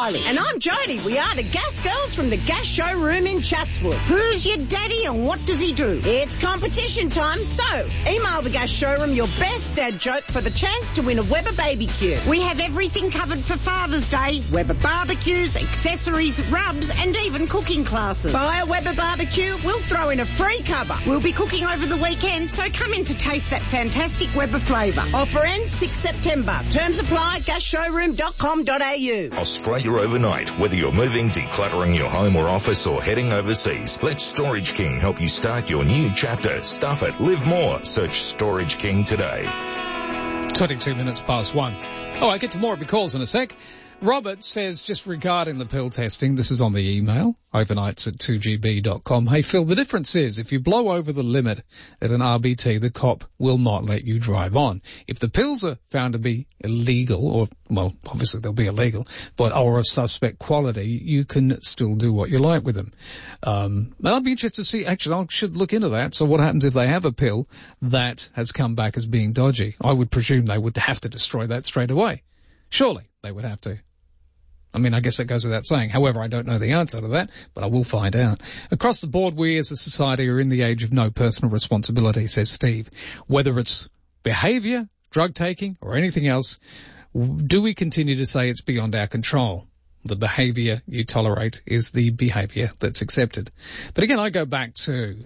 Kylie. And I'm Jodie. We are the Gas Girls from the Gas Showroom in Chatswood. Who's your daddy and what does he do? It's competition time, so email the Gas Showroom your best dad joke for the chance to win a Weber Baby Q. We have everything covered for Father's Day. Weber barbecues, accessories, rubs, and even cooking classes. Buy a Weber barbecue, we'll throw in a free cover. We'll be cooking over the weekend, so come in to taste that fantastic Weber flavour. Offer ends 6 September. Terms apply, gasshowroom.com.au. Australia overnight. Whether you're moving, decluttering your home or office, or heading overseas, let Storage King help you start your new chapter. Stuff it. Live more. Search Storage King today. 22 minutes past 1. Oh, I get to more of your calls in a sec. Robert says, just regarding the pill testing, this is on the email, overnights at 2gb.com. Hey, Phil, the difference is if you blow over the limit at an RBT, the cop will not let you drive on. If the pills are found to be illegal, or, well, obviously they'll be illegal, but are of suspect quality, you can still do what you like with them. I'll be interested to see, actually, I should look into that. So what happens if they have a pill that has come back as being dodgy? I would presume they would have to destroy that straight away. Surely they would have to. I mean, I guess that goes without saying. However, I don't know the answer to that, but I will find out. Across the board, we as a society are in the age of no personal responsibility, says Steve. Whether it's behaviour, drug taking, or anything else, do we continue to say it's beyond our control? The behaviour you tolerate is the behaviour that's accepted. But again, I go back to,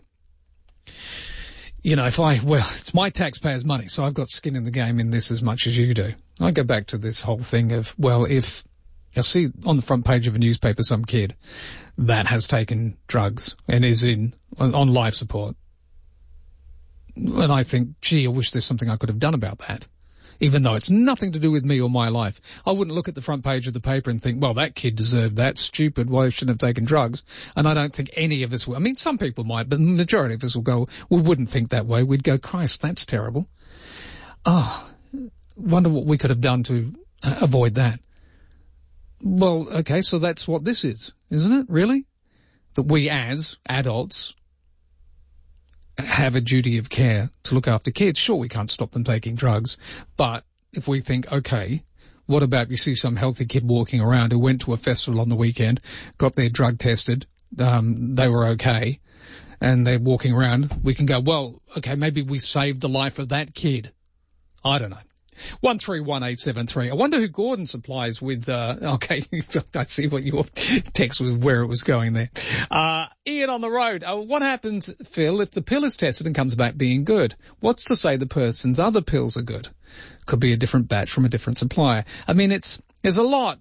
it's my taxpayers' money, so I've got skin in the game in this as much as you do. I go back to this whole thing of, if I see on the front page of a newspaper some kid that has taken drugs and is on life support, and I think, gee, I wish there's something I could have done about that, even though it's nothing to do with me or my life. I wouldn't look at the front page of the paper and think, well, that kid deserved that, stupid, why shouldn't have taken drugs? And I don't think any of us will. I mean, some people might, but the majority of us we wouldn't think that way. We'd go, Christ, that's terrible. Oh, wonder what we could have done to avoid that. Well, okay, so that's what this is, isn't it, really? That we as adults have a duty of care to look after kids. Sure, we can't stop them taking drugs, but if we think, okay, what about you see some healthy kid walking around who went to a festival on the weekend, got their drug tested, they were okay, and they're walking around, we can go, well, okay, maybe we saved the life of that kid. I don't know. 131873. I wonder who Gordon supplies with, okay, I see what your text was, where it was going there. Ian on the road. What happens, Phil, if the pill is tested and comes back being good? What's to say the person's other pills are good? Could be a different batch from a different supplier. I mean, there's a lot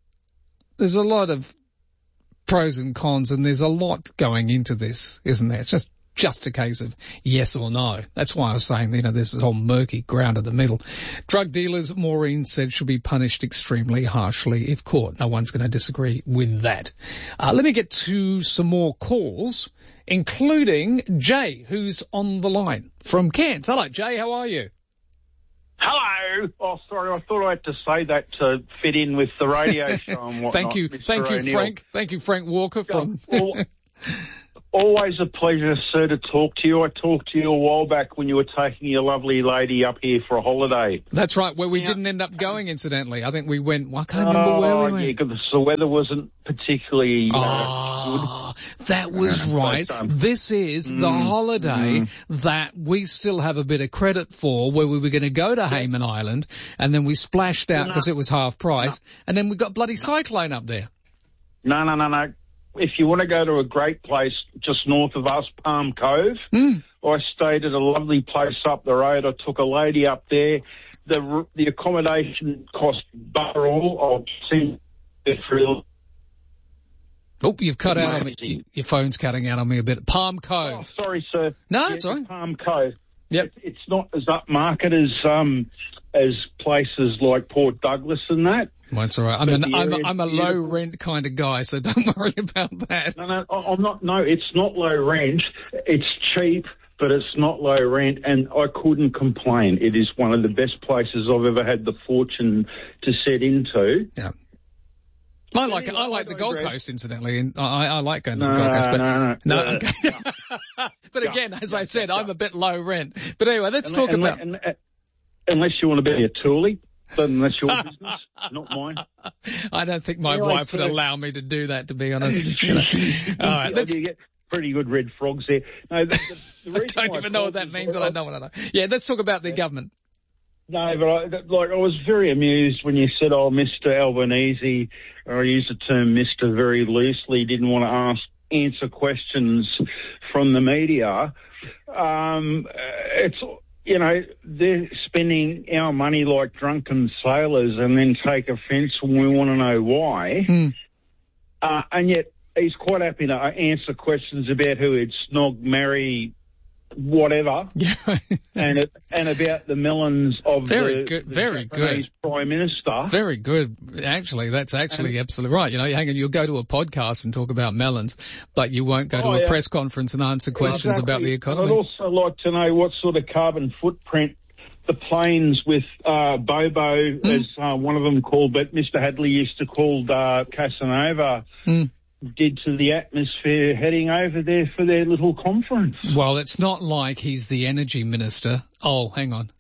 of pros and cons, and there's a lot going into this, isn't there? It's just a case of yes or no. That's why I was saying, there's this whole murky ground in the middle. Drug dealers, Maureen said, should be punished extremely harshly if caught. No one's going to disagree with that. Let me get to some more calls, including Jay, who's on the line from Cairns. Hello, Jay. How are you? Hello. Oh, sorry. I thought I had to say that to fit in with the radio show and whatnot. Thank you, Frank. Thank you, Frank Walker from... Always a pleasure, sir, to talk to you. I talked to you a while back when you were taking your lovely lady up here for a holiday. That's right, where we didn't end up going, incidentally. I think we went, I can't remember where we went. Yeah, because the weather wasn't particularly good. That was right. This is the holiday that we still have a bit of credit for, where we were going to go to Hayman Island, and then we splashed out because it was half price, and then we got bloody cyclone up there. No. If you want to go to a great place just north of us, Palm Cove, I stayed at a lovely place up the road. I took a lady up there. The accommodation cost bugger all. I've seen it through. Oh, you've cut out on me. Your phone's cutting out on me a bit. Palm Cove. Oh, sorry, sir. No, it's all right. Palm Cove. Yep. It's not as upmarket as places like Port Douglas and that. Well, it's all right. I'm a low rent kind of guy, so don't worry about that. No, I'm not. No, it's not low rent. It's cheap, but it's not low rent, and I couldn't complain. It is one of the best places I've ever had the fortune to set into. Yeah. I like the Gold Coast, incidentally, and I like going to the Gold Coast. No. Okay. But again, as I said, I'm a bit low rent. But anyway, let's talk about... Unless you want to be a toolie, then that's your business, not mine. I don't think my wife would allow me to do that, to be honest. You know. All right, you get pretty good red frogs there. No, the reason I don't even know what that means, and I know what I know. Yeah, let's talk about the government. No, but I was very amused when you said, Mr. Albanese, or I use the term Mr. very loosely, didn't want to answer questions from the media. It's, you know, they're spending our money like drunken sailors and then take offence when we want to know why. And yet he's quite happy to answer questions about who he'd snog, marry, whatever, and about the melons of very the good Prime Minister. Very good. Actually, that's actually absolutely right. You know, you'll go to a podcast and talk about melons, but you won't go to a press conference and answer questions about the economy. I'd also like to know what sort of carbon footprint the planes with Bobo, as one of them called, but Mr. Hadley used to call Casanova, did to the atmosphere heading over there for their little conference. Well, it's not like he's the energy minister. Oh, hang on.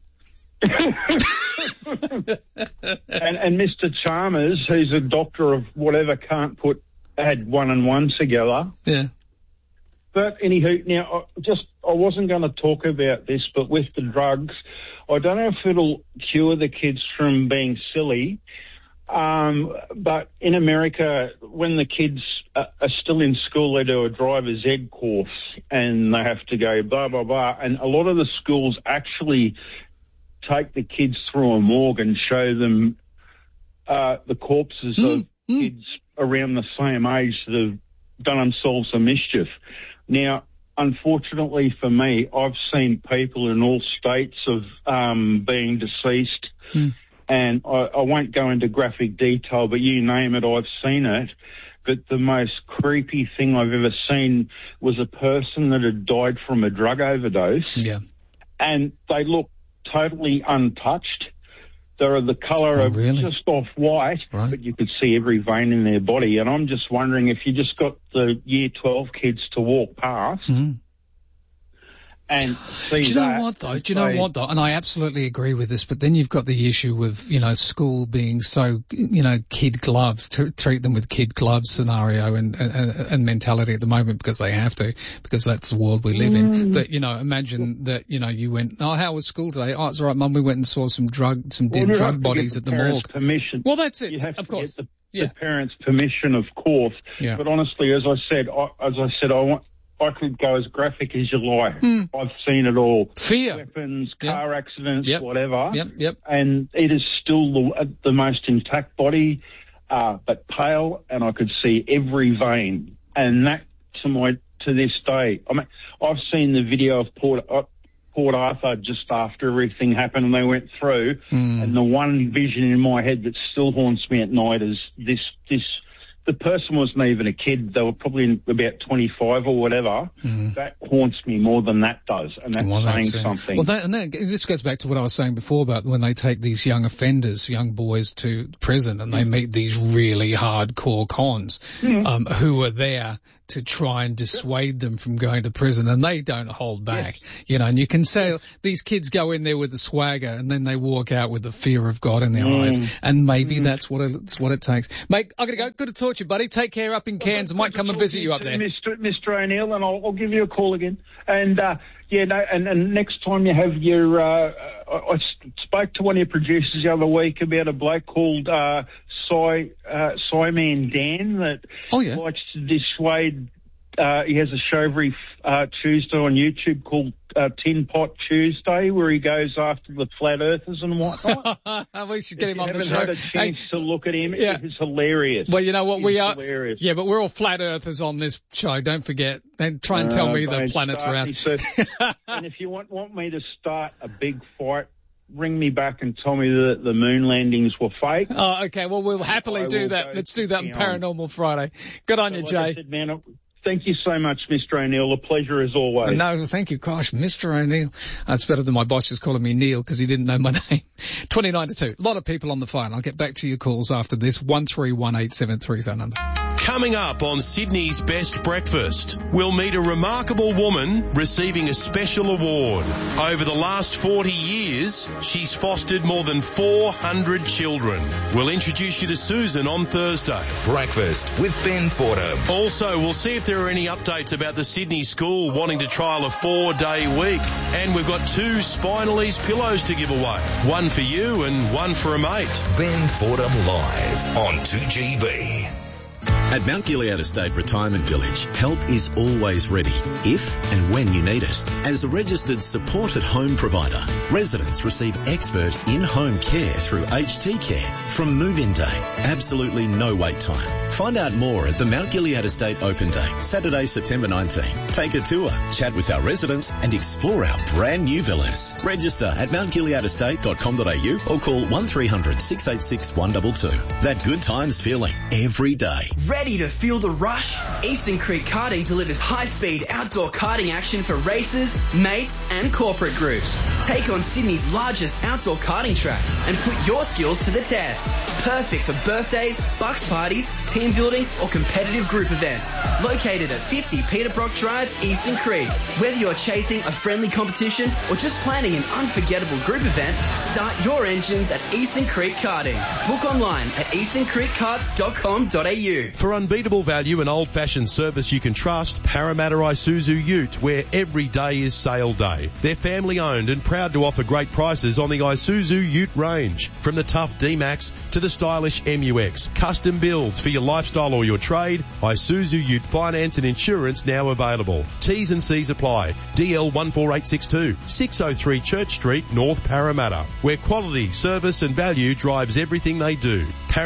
and Mr. Chalmers, who's a doctor of whatever, add one and one together. Yeah. But anywho, now, I wasn't going to talk about this, but with the drugs, I don't know if it'll cure the kids from being silly. But in America, when the kids are still in school, they do a driver's ed course and they have to go blah, blah, blah. And a lot of the schools actually take the kids through a morgue and show them the corpses of kids around the same age that have done themselves a mischief. Now, unfortunately for me, I've seen people in all states of being deceased. And I won't go into graphic detail, but you name it, I've seen it. But the most creepy thing I've ever seen was a person that had died from a drug overdose. Yeah. And they looked totally untouched. They were the colour of just off-white, but you could see every vein in their body. And I'm just wondering if you just got the Year 12 kids to walk past... And do you know what though? And I absolutely agree with this, but then you've got the issue of, you know, school being so, you know, kid gloves, to treat them with kid gloves scenario and mentality at the moment because they have to, because that's the world we live in. That, you know, imagine that, you know, you went, oh, how was school today? Oh, it's all right, Mum, we went and saw some dead drug bodies at the morgue. Permission. Well, that's it. You have of to course. get the parents' permission, of course. Yeah. But honestly, as I said, I could go as graphic as you like. I've seen it all. Fear. Weapons, car accidents, whatever. Yep. And it is still the most intact body, but pale, and I could see every vein. And that, to this day, I mean, I've seen the video of Port Arthur just after everything happened and they went through, and the one vision in my head that still haunts me at night is this. The person wasn't even a kid. They were probably about 25 or whatever. That haunts me more than that does, and that's saying something. Well, this goes back to what I was saying before about when they take these young offenders, young boys to prison, and they meet these really hardcore cons who are there to try and dissuade them from going to prison, and they don't hold back, you know, and you can say these kids go in there with the swagger and then they walk out with the fear of God in their eyes, and maybe that's what it takes. Mate, I gotta go. Good to talk to you, buddy. Take care up in Cairns. I might come and visit you up there. Mr. O'Neill, and I'll give you a call again. And, and next time you have your, I spoke to one of your producers the other week about a bloke called, Simon Dan that likes to dissuade. He has a show every Tuesday on YouTube called Tin Pot Tuesday, where he goes after the flat earthers and whatnot. We should get him on the show. Haven't had a chance to look at him. It's hilarious. Well, you know what, we are. Hilarious. Yeah, but we're all flat earthers on this show. Don't forget. Don't try and tell me the planet's round. And if you want me to start a big fight, ring me back and tell me that the moon landings were fake. Oh, okay. Well, we'll happily do that. Let's do that on Paranormal Friday. Good on you, Jay. Thank you so much, Mr. O'Neill. A pleasure as always. No, thank you. Gosh, Mr. O'Neill. That's better than my boss just calling me Neil because he didn't know my name. 29 to 2. A lot of people on the phone. I'll get back to your calls after this. 131873 is our number. Coming up on Sydney's Best Breakfast, we'll meet a remarkable woman receiving a special award. Over the last 40 years, she's fostered more than 400 children. We'll introduce you to Susan on Thursday. Breakfast with Ben Fordham. Also, we'll see if there are any updates about the Sydney school wanting to trial a 4-day week. And we've got 2 Spinalese pillows to give away. One for you and one for a mate. Ben Fordham live on 2GB. At Mount Gilead Estate Retirement Village, help is always ready, if and when you need it. As a registered supported home provider, residents receive expert in-home care through HT Care from move-in day. Absolutely no wait time. Find out more at the Mount Gilead Estate Open Day, Saturday, September 19. Take a tour, chat with our residents and explore our brand new villas. Register at mountgileadestate.com.au or call 1300 686 122. That good times feeling every day. Ready to feel the rush? Eastern Creek Karting delivers high-speed outdoor karting action for racers, mates and corporate groups. Take on Sydney's largest outdoor karting track and put your skills to the test. Perfect for birthdays, bucks parties, team building or competitive group events. Located at 50 Peter Brock Drive, Eastern Creek. Whether you're chasing a friendly competition or just planning an unforgettable group event, start your engines at Eastern Creek Karting. Book online at easterncreekkarts.com.au. For unbeatable value and old-fashioned service you can trust, Parramatta Isuzu Ute, where every day is sale day. They're family-owned and proud to offer great prices on the Isuzu Ute range. From the tough D-Max to the stylish MUX. Custom builds for your lifestyle or your trade. Isuzu Ute finance and insurance now available. T's and C's apply. DL 14862, 603 Church Street, North Parramatta, where quality, service and value drives everything they do.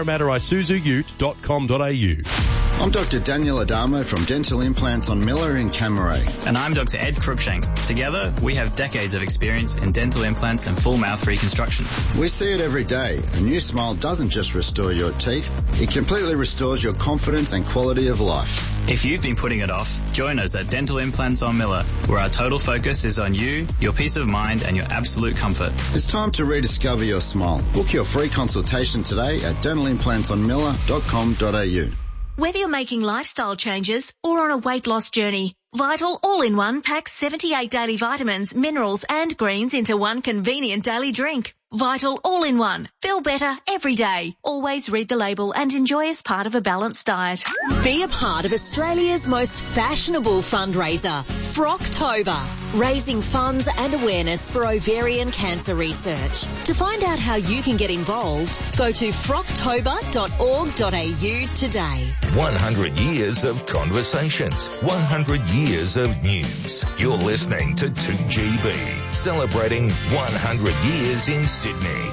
ParramattaIsuzuUte.com.au. I'm Dr. Daniel Adamo from Dental Implants on Miller in Camaray. And I'm Dr. Ed Cruikshank. Together, we have decades of experience in dental implants and full mouth reconstructions. We see it every day. A new smile doesn't just restore your teeth, it completely restores your confidence and quality of life. If you've been putting it off, join us at Dental Implants on Miller, where our total focus is on you, your peace of mind and your absolute comfort. It's time to rediscover your smile. Book your free consultation today at dentalimplantsonmiller.com.au. Whether you're making lifestyle changes or on a weight loss journey, Vital All-in-One packs 78 daily vitamins, minerals and greens into one convenient daily drink. Vital All-in-One. Feel better every day. Always read the label and enjoy as part of a balanced diet. Be a part of Australia's most fashionable fundraiser, Frocktober, raising funds and awareness for ovarian cancer research. To find out how you can get involved, go to frocktober.org.au today. 100 years of conversations, 100 years of news. You're listening to 2GB, celebrating 100 years in Sydney.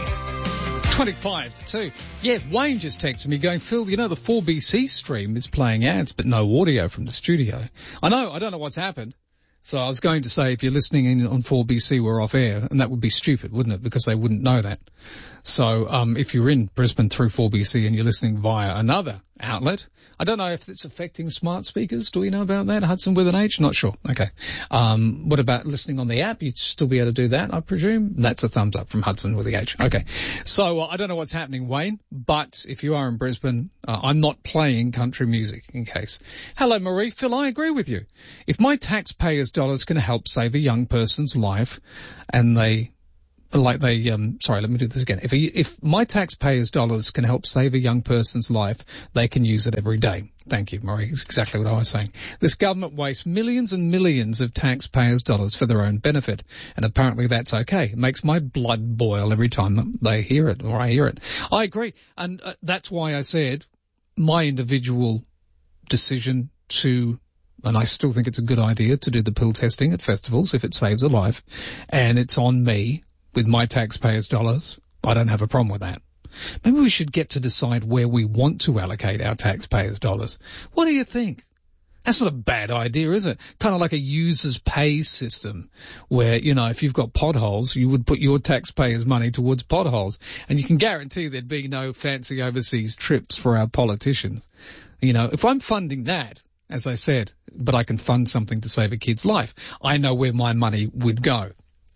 25 to 2. Yeah, Wayne just texted me going, Phil, you know the 4BC stream is playing ads, but no audio from the studio. I don't know what's happened. So I was going to say, if you're listening in on 4BC, we're off air, and that would be stupid, wouldn't it? Because they wouldn't know that. So, if you're in Brisbane through 4BC and you're listening via another outlet, I don't know if it's affecting smart speakers. Do we know about that? Hudson with an H? Not sure. Okay. What about listening on the app? You'd still be able to do that, I presume? That's a thumbs up from Hudson with the H. Okay. So, I don't know what's happening, Wayne, but if you are in Brisbane, I'm not playing country music in case. Hello, Marie. Phil, I agree with you. If my taxpayers' dollars can help save a young person's life and let me do this again. If my taxpayers' dollars can help save a young person's life, they can use it every day. Thank you, Marie. That's exactly what I was saying. This government wastes millions and millions of taxpayers' dollars for their own benefit, and apparently that's okay. It makes my blood boil every time they hear it, or I hear it. I agree, and that's why I said my individual decision to, and I still think it's a good idea to do the pill testing at festivals if it saves a life, and it's on me. With my taxpayers' dollars, I don't have a problem with that. Maybe we should get to decide where we want to allocate our taxpayers' dollars. What do you think? That's not a bad idea, is it? Kind of like a users pay system where, if you've got potholes, you would put your taxpayers' money towards potholes. And you can guarantee there'd be no fancy overseas trips for our politicians. If I'm funding that, as I said, but I can fund something to save a kid's life, I know where my money would go.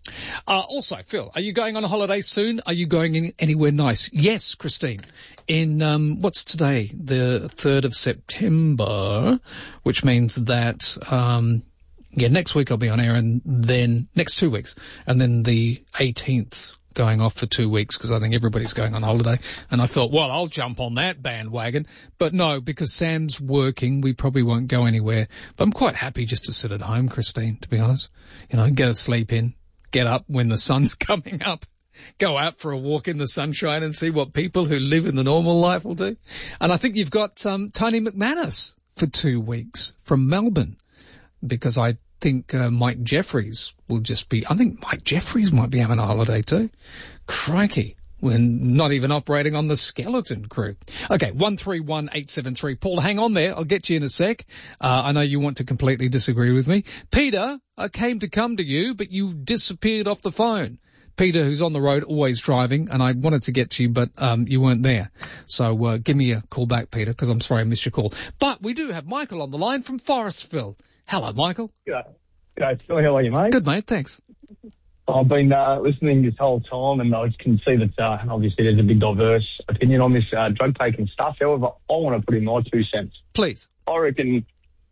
Also, Phil, are you going on a holiday soon? Are you going anywhere nice? Yes, Christine. In, what's today? The 3rd of September, which means that, next week I'll be on air, and then next 2 weeks, and then the 18th going off for 2 weeks, because I think everybody's going on holiday. And I thought, well, I'll jump on that bandwagon. But no, because Sam's working, we probably won't go anywhere. But I'm quite happy just to sit at home, Christine, to be honest. You know, get a sleep in, get up when the sun's coming up, go out for a walk in the sunshine and see what people who live in the normal life will do. And I think you've got Tony McManus for 2 weeks from Melbourne, because I think Mike Jeffries will just be... I think Mike Jeffries might be having a holiday too. Crikey. We're not even operating on the skeleton crew. Okay, 131873. Paul, hang on there. I'll get you in a sec. I know you want to completely disagree with me. Peter, I came to come to you, but you disappeared off the phone. Peter, who's on the road, always driving, and I wanted to get to you, but you weren't there. So give me a call back, Peter, because I'm sorry I missed your call. But we do have Michael on the line from Forestville. Hello, Michael. G'day, Phil. How are you, mate? Good, mate. Thanks. I've been listening this whole time, and I can see that obviously there's a big diverse opinion on this drug-taking stuff. However, I want to put in my 2 cents. Please. I reckon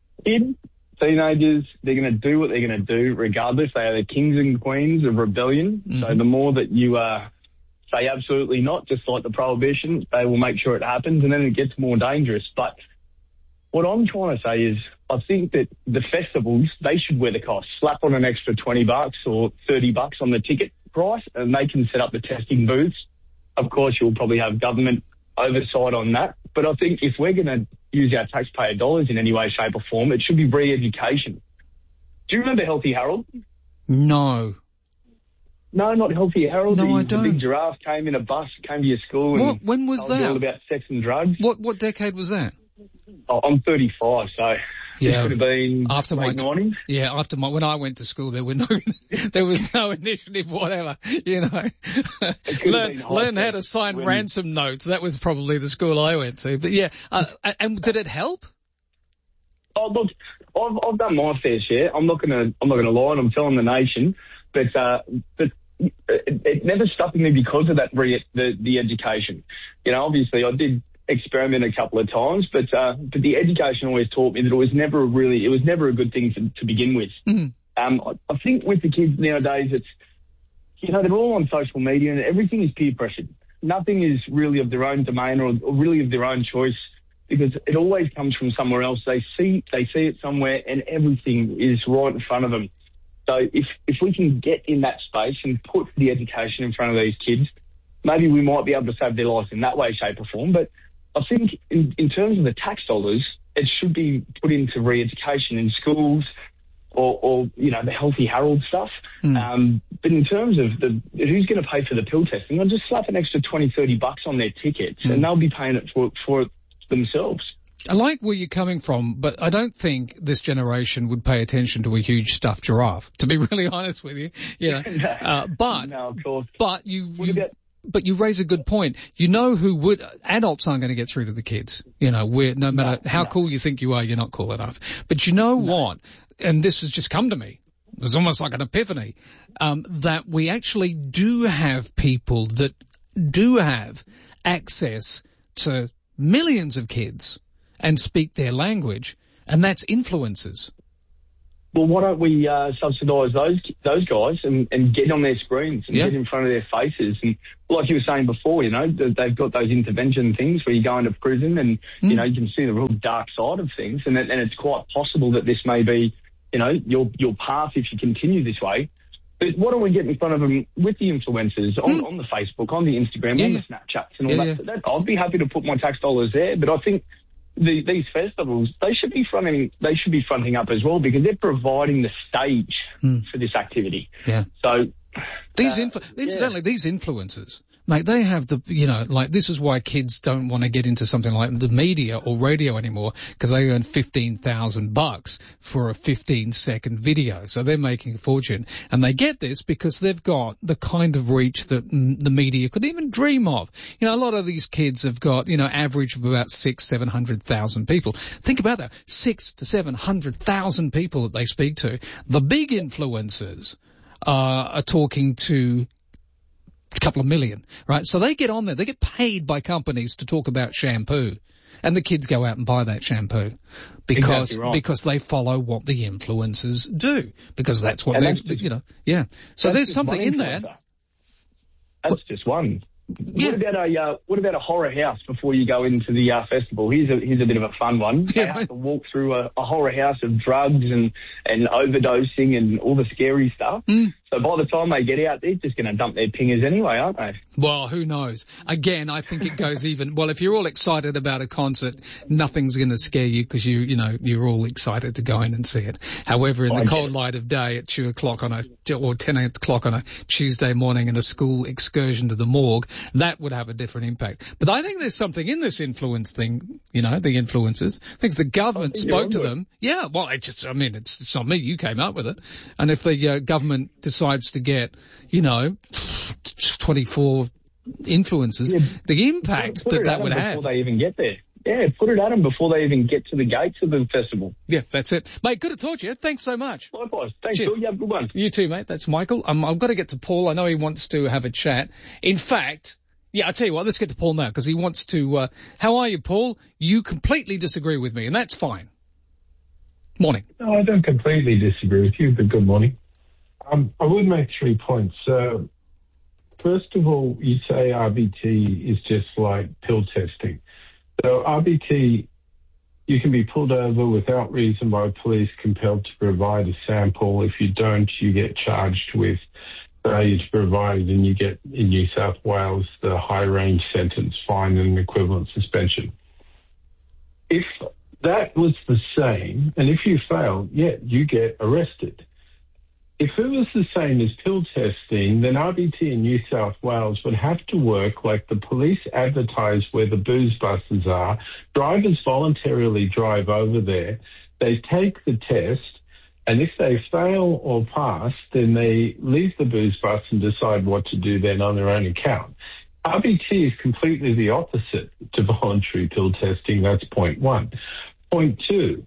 teenagers, they're going to do what they're going to do regardless. They are the kings and queens of rebellion. Mm-hmm. So the more that you say absolutely not, just like the prohibition, they will make sure it happens, and then it gets more dangerous. But what I'm trying to say is I think that the festivals, they should wear the cost. Slap on an extra $20 or $30 on the ticket price, and they can set up the testing booths. Of course, you'll probably have government oversight on that. But I think if we're going to use our taxpayer dollars in any way, shape or form, it should be re-education. Do you remember Healthy Harold? No. No, not Healthy Harold. No, I don't. The big giraffe came in a bus, came to your school. And when was that? All about sex and drugs. What decade was that? Oh, I'm 35, so yeah, it could have been after late 90s. Yeah, when I went to school, there was no initiative, whatever, you know. learn how to sign ransom notes. That was probably the school I went to. But yeah, and did it help? Oh, look, I've done my fair share. I'm not gonna lie, and I'm telling the nation, but it never stuck with me because of that the education. You know, obviously I did experiment a couple of times, but the education always taught me that it was never a good thing to begin with. Mm. I think with the kids nowadays, it's, you know, they're all on social media and everything is peer pressured. Nothing is really of their own domain or really of their own choice, because it always comes from somewhere else. They see it somewhere and everything is right in front of them. So if we can get in that space and put the education in front of these kids, maybe we might be able to save their lives in that way, shape or form. But I think in terms of the tax dollars, it should be put into re-education in schools or you know, the Healthy Harold stuff. Mm. But in terms of who's going to pay for the pill testing, I'll just slap an extra $20-30 on their tickets and they'll be paying it for it themselves. I like where you're coming from, but I don't think this generation would pay attention to a huge stuffed giraffe, to be really honest with you. You know, no, of course. But you raise a good point. You know who would? Adults aren't going to get through to the kids. You know, no matter how cool you think you are, you're not cool enough. But you know what? And this has just come to me. It was almost like an epiphany, that we actually do have people that do have access to millions of kids and speak their language, and that's influencers. Well, why don't we subsidise those guys and get on their screens and get in front of their faces? And like you were saying before, you know, they've got those intervention things where you go into prison and, you know, you can see the real dark side of things. And it's quite possible that this may be, you know, your path if you continue this way. But why don't we get in front of them with the influencers on the Facebook, on the Instagram, on the Snapchats and all that? I'd be happy to put my tax dollars there, but I think these festivals, they should be fronting up as well, because they're providing the stage for this activity. Yeah. So incidentally, these influencers, mate, they have you know, like, this is why kids don't want to get into something like the media or radio anymore, because they earn $15,000 for a 15-second video. So they're making a fortune. And they get this because they've got the kind of reach that the media could even dream of. You know, a lot of these kids have got, you know, average of about 600,000-700,000 people. Think about that. 600,000 to 700,000 people that they speak to. The big influencers are talking to a couple of million, right? So they get on there. They get paid by companies to talk about shampoo. And the kids go out and buy that shampoo because Exactly right. because they follow what the influencers do, because that's what they, you know, yeah. So there's something in that. That's just one. Yeah. What about a horror house before you go into the festival? Here's a bit of a fun one. They have to walk through a horror house of drugs and overdosing and all the scary stuff. So by the time they get out, they're just going to dump their pingers anyway, aren't they? Well, who knows? Again, I think it goes even. Well, if you're all excited about a concert, nothing's going to scare you because you're all excited to go in and see it. However, in the cold light of day at 2 o'clock or 10 o'clock on a Tuesday morning in a school excursion to the morgue, that would have a different impact. But I think there's something in this influence thing, the influencers. I think if the government spoke to them, it's not me, you came up with it. And if the government decides to get, 24 influencers, the impact that would have. Before they even get there. Yeah, put it at them before they even get to the gates of the festival. Yeah, that's it. Mate, good to talk to you. Thanks so much. Likewise. Thanks, Cheers. Phil. You have a good one. You too, mate. That's Michael. I've got to get to Paul. I know he wants to have a chat. In fact, I'll tell you what, let's get to Paul now because he wants to, how are you, Paul? You completely disagree with me, and that's fine. Morning. No, I don't completely disagree with you, but good morning. I would make 3 points. First of all, you say RBT is just like pill testing. So RBT, you can be pulled over without reason by police, compelled to provide a sample. If you don't, you get charged with failure to provide it, and you get, in New South Wales, the high-range sentence, fine and equivalent suspension. If that was the same, and if you fail, you get arrested. If it was the same as pill testing, then RBT in New South Wales would have to work like the police advertise where the booze buses are. Drivers voluntarily drive over there. They take the test, and if they fail or pass, then they leave the booze bus and decide what to do then on their own account. RBT is completely the opposite to voluntary pill testing. That's point one. Point two.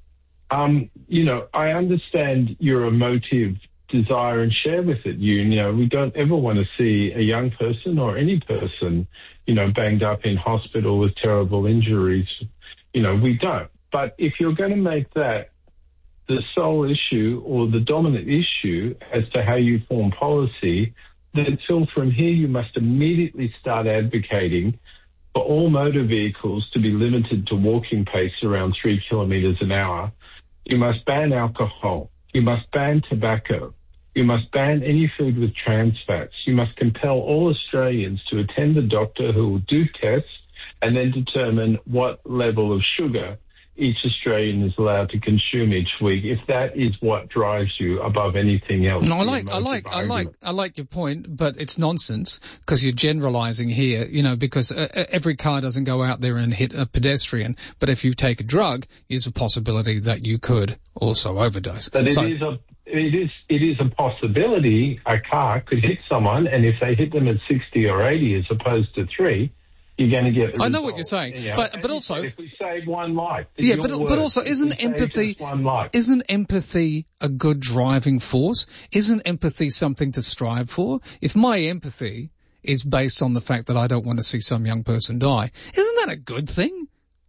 I understand your emotive desire and share with it. We don't ever want to see a young person or any person, banged up in hospital with terrible injuries. We don't. But if you're going to make that the sole issue or the dominant issue as to how you form policy, then Phil, from here you must immediately start advocating for all motor vehicles to be limited to walking pace around 3 kilometres an hour. You must ban alcohol. You must ban tobacco. You must ban any food with trans fats. You must compel all Australians to attend a doctor who will do tests and then determine what level of sugar each Australian is allowed to consume each week, if that is what drives you above anything else. No, I like your point, but it's nonsense because you're generalising here, because every car doesn't go out there and hit a pedestrian, but if you take a drug, there's a possibility that you could also overdose. But it is a possibility a car could hit someone, and if they hit them at 60 or 80 as opposed to 3, you're going to get the I know result. what you're saying, but also if we save one life, but also isn't empathy a good driving force? Isn't empathy something to strive for? If my empathy is based on the fact that I don't want to see some young person die, isn't that a good thing?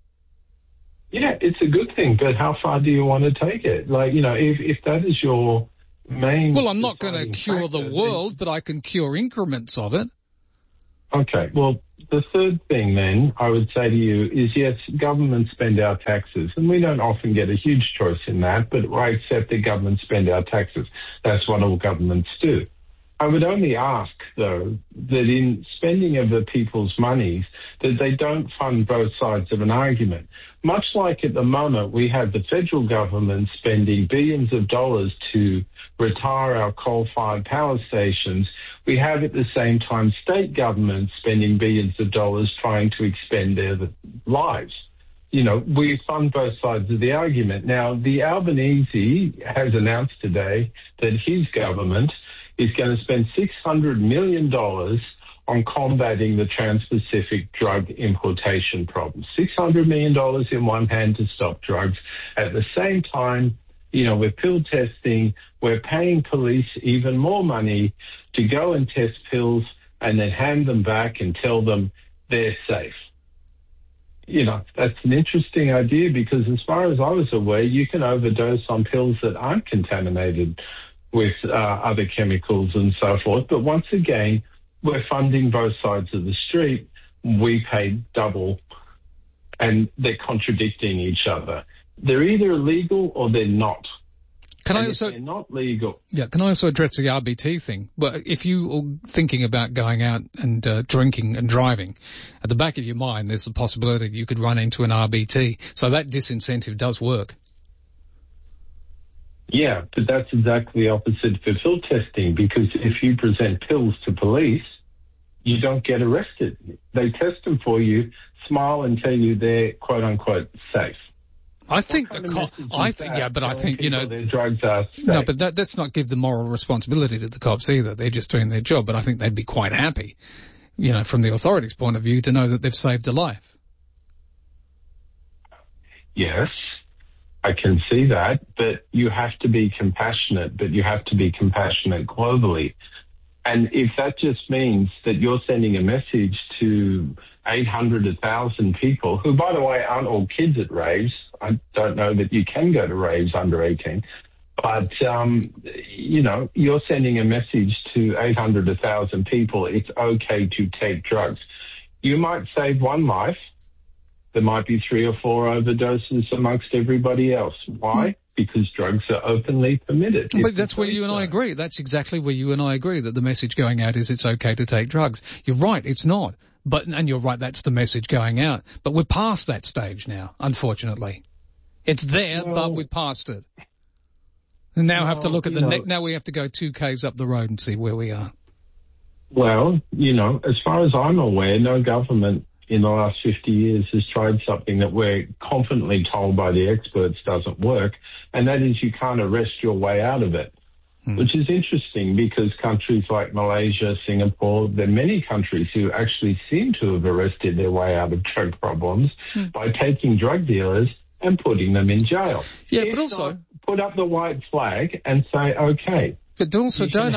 Yeah, it's a good thing, but how far do you want to take it? If that is your main... Well, I'm not going to cure the world, but I can cure increments of it. Okay, well, the third thing then I would say to you is, yes, governments spend our taxes, and we don't often get a huge choice in that, but I accept that governments spend our taxes. That's what all governments do. I would only ask, though, that in spending of the people's monies, that they don't fund both sides of an argument. Much like at the moment, we have the federal government spending billions of dollars to retire our coal-fired power stations, we have at the same time state governments spending billions of dollars trying to expend their lives. We fund both sides of the argument. Now, the Albanese has announced today that his government is going to spend $600 million on combating the Trans-Pacific drug importation problem. $600 million in one hand to stop drugs. At the same time, We're pill testing. We're paying police even more money to go and test pills and then hand them back and tell them they're safe. That's an interesting idea because as far as I was aware, you can overdose on pills that aren't contaminated with other chemicals and so forth. But once again, we're funding both sides of the street. We pay double, and they're contradicting each other. They're either illegal or they're not. If they're not legal. Yeah, can I also address the RBT thing? Well, if you are thinking about going out and drinking and driving, at the back of your mind there's the possibility you could run into an RBT. So that disincentive does work. Yeah, but that's exactly opposite for pill testing, because if you present pills to police, you don't get arrested. They test them for you, smile and tell you they're quote-unquote safe. I think their drugs are safe. No, but that's not give the moral responsibility to the cops either. They're just doing their job, but I think they'd be quite happy, from the authorities' point of view, to know that they've saved a life. Yes, I can see that, but you have to be compassionate, but you have to be compassionate globally. And if that just means that you're sending a message to 800, 1,000 people, who, by the way, aren't all kids at raves. I don't know that you can go to raves under 18. But, you're sending a message to 800, 1,000 people, it's okay to take drugs. You might save one life. There might be 3 or 4 overdoses amongst everybody else. Why? Because drugs are openly permitted. But that's where you and I agree. That's exactly where you and I agree, that the message going out is it's okay to take drugs. You're right, it's not. And you're right, that's the message going out. But we're past that stage now, unfortunately. It's there, but we're past it. And now have to look at now we have to go 2 Ks up the road and see where we are. Well, as far as I'm aware, no government in the last 50 years has tried something that we're confidently told by the experts doesn't work, and that is you can't arrest your way out of it, which is interesting because countries like Malaysia, Singapore, there are many countries who actually seem to have arrested their way out of drug problems by taking drug dealers and putting them in jail. Yeah, but also put up the white flag and say, okay. But also don't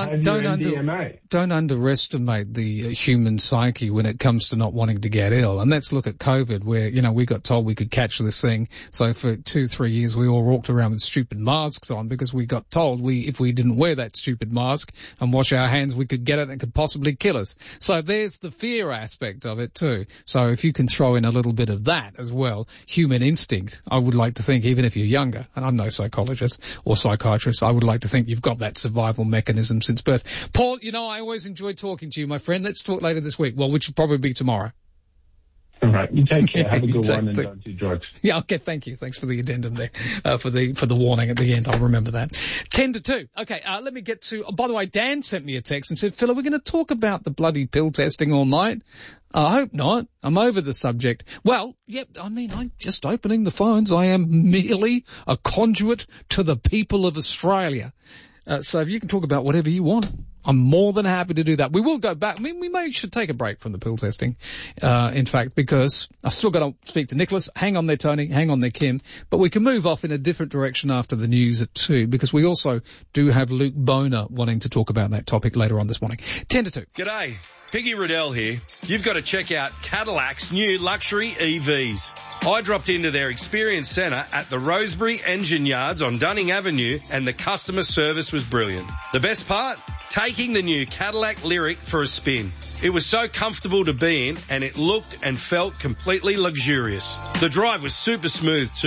underestimate the human psyche when it comes to not wanting to get ill. And let's look at COVID, where, we got told we could catch this thing. So for 2-3 years, we all walked around with stupid masks on because we got told if we didn't wear that stupid mask and wash our hands, we could get it and it could possibly kill us. So there's the fear aspect of it too. So if you can throw in a little bit of that as well, human instinct, I would like to think, even if you're younger, and I'm no psychologist or psychiatrist, I would like to think you've got that survival mechanism since birth. Paul, I always enjoy talking to you, my friend. Let's talk later this week. Well, which will probably be tomorrow. All right. You take care. Have a good one and don't do drugs. Yeah, okay. Thank you. Thanks for the addendum there, for the warning at the end. I'll remember that. 10-2. Okay. Let me get to, by the way, Dan sent me a text and said, Phil, are we going to talk about the bloody pill testing all night? I hope not. I'm over the subject. Well, yep, I'm just opening the phones. I am merely a conduit to the people of Australia. So if you can talk about whatever you want, I'm more than happy to do that. We will go back. We should take a break from the pill testing, in fact, because I've still got to speak to Nicholas. Hang on there, Tony. Hang on there, Kim. But we can move off in a different direction after the news at 2, because we also do have Luke Boner wanting to talk about that topic later on this morning. 10-2. G'day. Piggy Riddell here. You've got to check out Cadillac's new luxury EVs. I dropped into their experience centre at the Rosebery Engine Yards on Dunning Avenue, and the customer service was brilliant. The best part? Taking the new Cadillac Lyric for a spin. It was so comfortable to be in, and it looked and felt completely luxurious. The drive was super smooth too.